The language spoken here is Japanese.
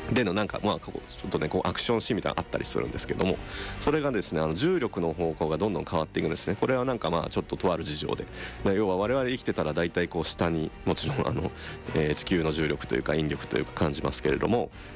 でのなんかちょっとねアクションシーンみたいなのあったりするんですけども、それがですね重力の方向がどんどん変わっていくんですね。これはなんかちょっととある事情で、要は我々生きてたら大体下にもちろん地球の重力というか引力というか感じますけれども、